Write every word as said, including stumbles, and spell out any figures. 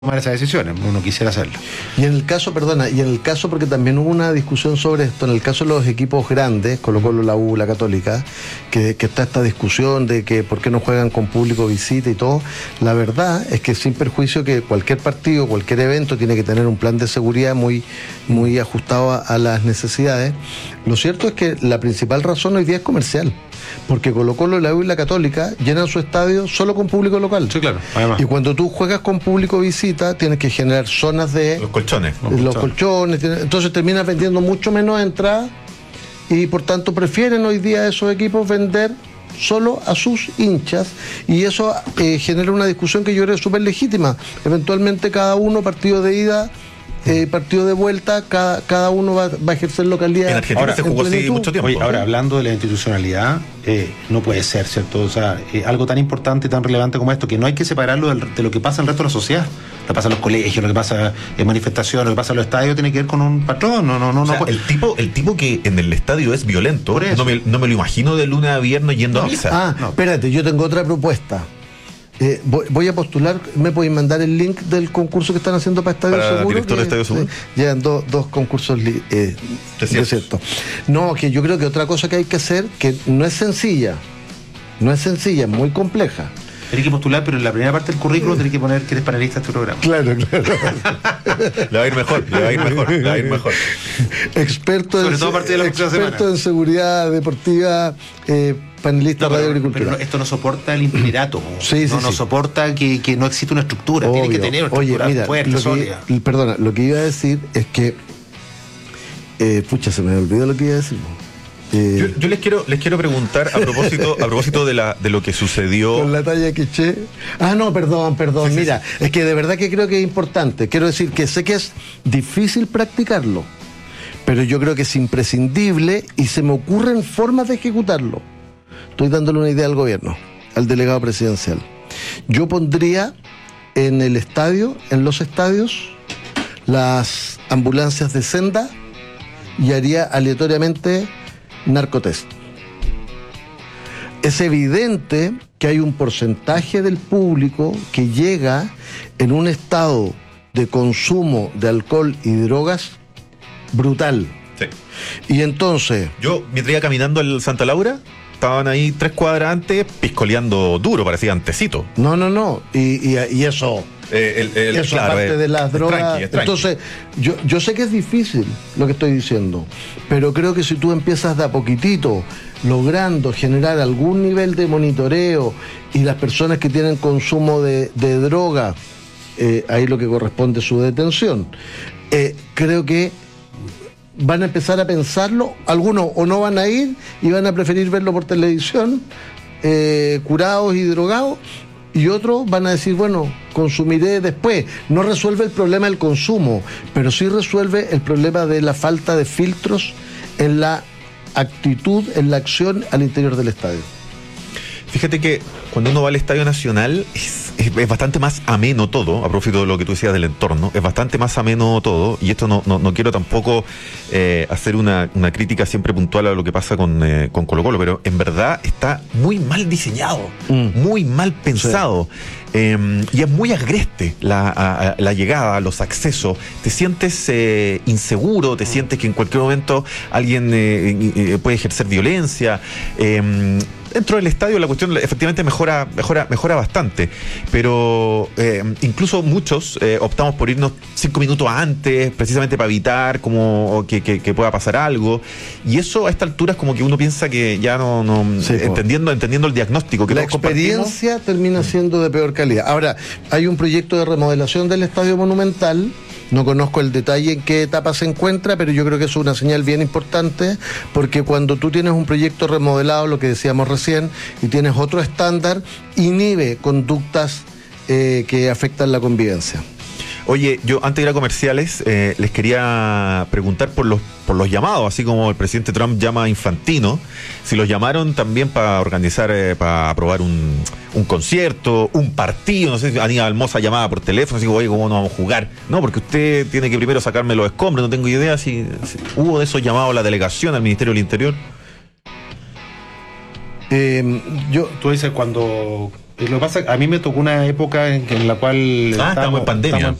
tomar esas decisiones, uno quisiera hacerlo. Y en el caso, perdona, y en el caso, porque también hubo una discusión sobre esto, en el caso de los equipos grandes, Colo-Colo, la U, la Católica, que, que está esta discusión de que por qué no juegan con público visita y todo, la verdad es que sin perjuicio que cualquier partido, cualquier evento tiene que tener un plan de seguridad muy, muy ajustado a, a las necesidades. Lo cierto es que la principal razón hoy día es comercial. Porque Colo-Colo, la U y la Católica llenan su estadio solo con público local. Sí, claro. Además. Y cuando tú juegas con público visita, tienes que generar zonas de... Los colchones. Los, los colchones. colchones. Entonces terminas vendiendo mucho menos entradas y por tanto prefieren hoy día esos equipos vender solo a sus hinchas, y eso eh, genera una discusión que yo creo es súper legítima. Eventualmente cada uno, partido de ida, Eh, partido de vuelta, cada, cada uno va, va a ejercer localidad. En Argentina ahora, se jugó así mucho tiempo. Oye, ahora, hablando de la institucionalidad, eh, no puede ser, ¿cierto? O sea, eh, algo tan importante y tan relevante como esto, que no hay que separarlo del, de lo que pasa en el resto de la sociedad. Lo que pasa en los colegios, lo que pasa en manifestaciones, lo que pasa en los estadios, tiene que ver con un patrón. No, no, no, o sea, no el tipo, el tipo que en el estadio es violento, no me, no me lo imagino de lunes a viernes yendo no. a misa. Ah, no. Espérate, yo tengo otra propuesta. Eh, voy, voy a postular, ¿me podéis mandar el link del concurso que están haciendo para Estadio para Seguro? Director de Estadio Seguro. Eh, llegan do, dos concursos eh, desiertos. No, que yo creo que otra cosa que hay que hacer, que no es sencilla, no es sencilla, es muy compleja. Tienes que postular, pero en la primera parte del currículum tienes que poner que eres panelista de este programa. Claro, claro. Le va a ir mejor, le va a ir mejor, le va a ir mejor. Experto, en, todo a partir de la experto en seguridad deportiva, eh, panelista no, de pero, agricultura. Pero no, esto no soporta el itinerato. Sí, sí, no, no sí. soporta que, que no existe una estructura. Obvio. Tiene que tener una estructura Oye, mira, fuerte, lo que, sólida. Perdona, lo que iba a decir es que. Eh, pucha, se me olvidó lo que iba a decir. Eh, Yo, yo les quiero les quiero preguntar a propósito a propósito de la de lo que sucedió con la talla que eché. Ah, no, perdón, perdón. Sí, sí, Mira, sí. es que de verdad que creo que es importante. Quiero decir que sé que es difícil practicarlo, pero yo creo que es imprescindible y se me ocurren formas de ejecutarlo. Estoy dándole una idea al gobierno, al delegado presidencial. Yo pondría en el estadio, en los estadios, las ambulancias de senda y haría aleatoriamente narcotest. Es evidente que hay un porcentaje del público que llega en un estado de consumo de alcohol y drogas brutal. Sí. Y entonces... Yo, mientras iba caminando al Santa Laura, estaban ahí tres cuadras antes piscoleando duro, parecía antecito. No, no, no. Y, y, y eso... Eh, el, el, Eso, claro, aparte eh, de las es drogas. tranqui, es tranqui. Entonces, yo, yo sé que es difícil lo que estoy diciendo, pero creo que si tú empiezas de a poquitito, logrando generar algún nivel de monitoreo, y las personas que tienen consumo de, de droga, eh, ahí lo que corresponde es su detención, eh, creo que van a empezar a pensarlo, algunos o no van a ir y van a preferir verlo por televisión, eh, curados y drogados, y otros van a decir, bueno, consumiré después. No resuelve el problema del consumo, pero sí resuelve el problema de la falta de filtros en la actitud, en la acción al interior del estadio. Fíjate que cuando uno va al Estadio Nacional es, es, es bastante más ameno todo, a propósito de lo que tú decías del entorno, es bastante más ameno todo, y esto no, no, no quiero tampoco eh, hacer una, una crítica siempre puntual a lo que pasa con, eh, con Colo-Colo, pero en verdad está muy mal diseñado, mm. muy mal pensado. Sí. Eh, y es muy agreste la, a, a, la llegada, los accesos. Te sientes eh, inseguro, te sientes que en cualquier momento alguien eh, eh, puede ejercer violencia. Eh, dentro del estadio la cuestión efectivamente mejora mejora mejora bastante, pero eh, incluso muchos eh, optamos por irnos cinco minutos antes, precisamente para evitar como que, que, que pueda pasar algo, y eso a esta altura es como que uno piensa que ya no, no sí, entendiendo entendiendo el diagnóstico que la experiencia termina siendo de peor calidad. Ahora, hay un proyecto de remodelación del Estadio Monumental. No conozco el detalle en qué etapa se encuentra, pero yo creo que eso es una señal bien importante, porque cuando tú tienes un proyecto remodelado, lo que decíamos recién, y tienes otro estándar, inhibe conductas eh, que afectan la convivencia. Oye, yo antes de ir a comerciales, eh, les quería preguntar por los por los llamados, así como el presidente Trump llama a Infantino, si los llamaron también para organizar, eh, para aprobar un, un concierto, un partido, no sé si Aníbal Mosa llamaba por teléfono, así como, oye, ¿cómo no vamos a jugar? No, porque usted tiene que primero sacarme los escombros, no tengo idea si, si hubo de esos llamados a la delegación, al Ministerio del Interior. Eh, yo, tú dices cuando Lo que pasa, a mí me tocó una época en, en la cual ah, estábamos en pandemia. Estábamos en